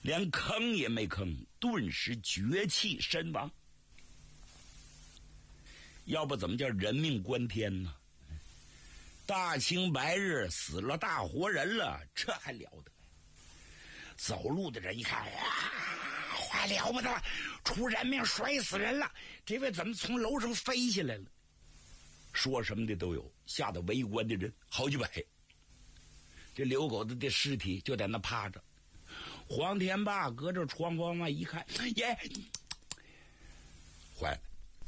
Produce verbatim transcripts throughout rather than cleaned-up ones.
连吭也没吭，顿时绝气身亡。要不怎么叫人命关天呢？大清白日死了大活人了，这还了得？走路的人一看，哇，还了不得，出人命，摔死人了！这位怎么从楼上飞下来了？说什么的都有，吓得围观的人好几百。这刘狗子的尸体就在那趴着，黄天霸隔着窗户外一看，耶，坏了！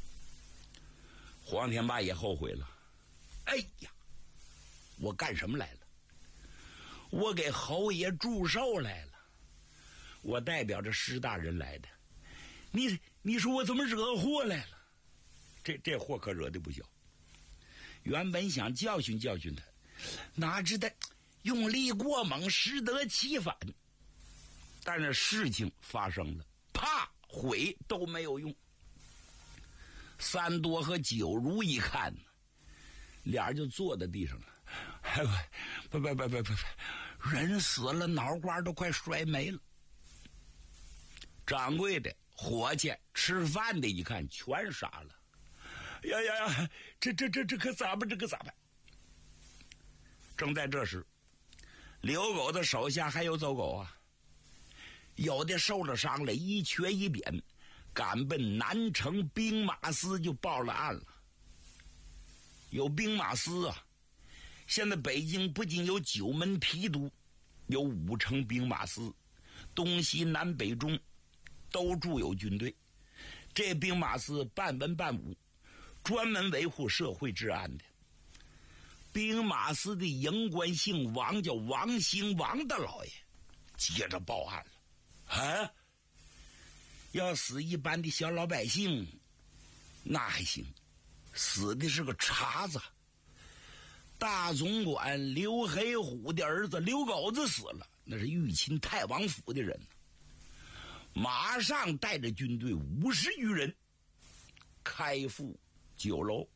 黄天霸也后悔了，哎呀，我干什么来了？我给侯爷祝寿来了，我代表着施大人来的。你你说我怎么惹祸来了？这这祸可惹得不小。原本想教训教训他，哪知道用力过猛，适得其反。但是事情发生了，怕悔都没有用。三多和九如一看，俩人就坐在地上了。哎不不不不不不，人死了，脑瓜都快摔没了。掌柜的、伙计、吃饭的一看，全傻了。呀呀呀！这这这这可咋办？这可咋办？正在这时，刘狗的手下还有走狗啊，有的受了伤了，一瘸一扁，赶奔南城兵马司就报了案了。有兵马司啊，现在北京不仅有九门提督，有五城兵马司，东西南北中都驻有军队。这兵马司半文半武，专门维护社会治安的。兵马司的营官姓王，叫王兴，王大老爷接着报案了。啊，要死一般的小老百姓那还行，死的是个茬子。大总管刘黑虎的儿子刘狗子死了，那是玉秦太王府的人，马上带着军队五十余人开赴酒楼。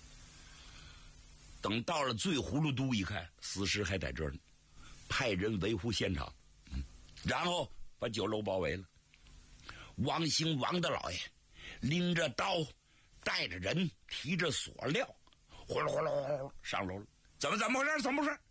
等到了醉葫芦都一看，死尸还在这儿呢，派人维护现场，嗯，然后把酒楼包围了。王兴王大老爷拎着刀，带着人，提着锁料，呼噜呼噜呼噜上楼了。怎么怎么回事？怎么回事？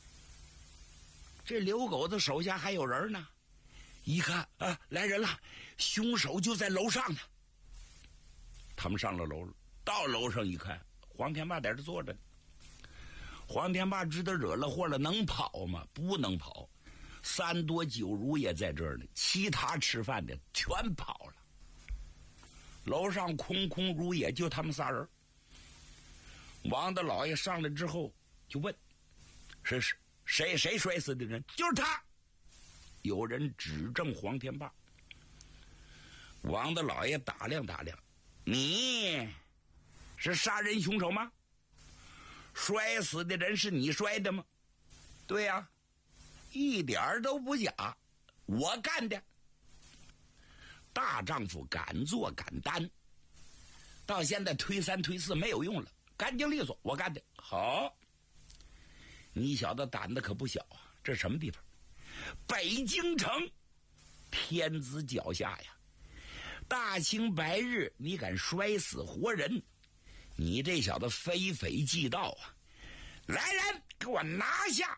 这刘狗子手下还有人呢，一看啊，来人了，凶手就在楼上呢。他们上了楼了，到楼上一看，黄天霸在这坐着呢。黄天霸知道惹了祸了，能跑吗？不能跑。三多九如也在这儿呢，其他吃饭的全跑了。楼上空空如也，就他们仨人。王大老爷上来之后就问：是是谁谁摔死的人？就是他。有人指证黄天霸。王大老爷打量打量，你是杀人凶手吗？摔死的人是你摔的吗？对呀、啊，一点都不假，我干的。大丈夫敢做敢担，到现在推三推四没有用了，干净利索，我干的。好，你小子胆子可不小啊！这什么地方？北京城，天子脚下呀！大清白日，你敢摔死活人？你这小子非匪即盗啊！来人，给我拿下！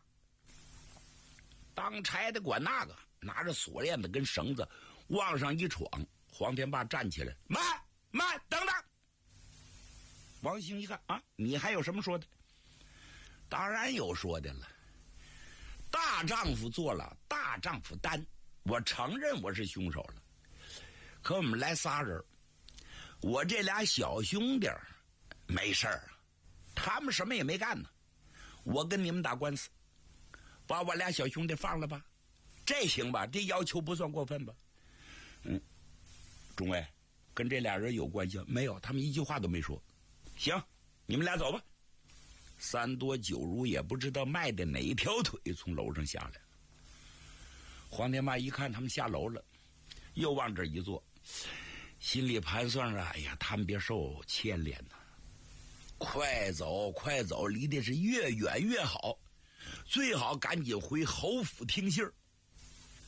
当差的管那个，拿着锁链子跟绳子往上一闯。黄天霸站起来，慢慢，等等！王兴一看啊，你还有什么说的？当然有说的了。大丈夫做了，大丈夫担。我承认我是凶手了，可我们来仨人，我这俩小兄弟没事儿，他们什么也没干呢。我跟你们打官司，把我俩小兄弟放了吧，这行吧？这要求不算过分吧？嗯，中尉，跟这俩人有关系没有？他们一句话都没说。行，你们俩走吧。三多九如也不知道迈的哪一条腿从楼上下来了。黄天霸一看他们下楼了，又往这一坐，心里盘算着，哎呀，他们别受牵连呐，快走快走，离的是越远越好，最好赶紧回侯府听信儿。